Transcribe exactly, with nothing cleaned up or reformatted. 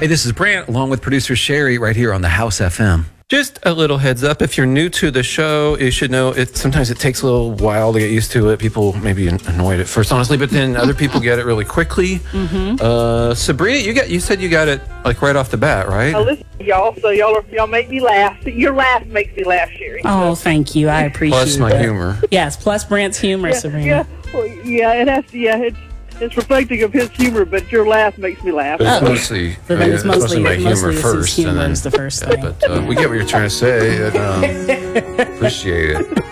Hey, this is Brant, along with producer Sherry, right here on the House F M. Just a little heads up, if you're new to the show, you should know it. Sometimes it takes a little while to get used to it. People may be annoyed at first, honestly, but then other people get it really quickly. Mm-hmm. Uh, Sabrina, you got you said you got it like right off the bat, right? I listen to y'all, so y'all are, y'all make me laugh. Your laugh makes me laugh, Sherry. Oh, thank you. I appreciate it. Plus my that. humor. Yes, plus Brant's humor, yeah, Sabrina. Yeah, well, yeah, it has to. Yeah, it's it's reflecting of his humor, but your laugh makes me laugh. But it's Oh. mostly, So then I mean, it's mostly, my humor mostly it's his first, humor and then is the first yeah, thing. But uh, we get what you're trying to say, and um, appreciate it.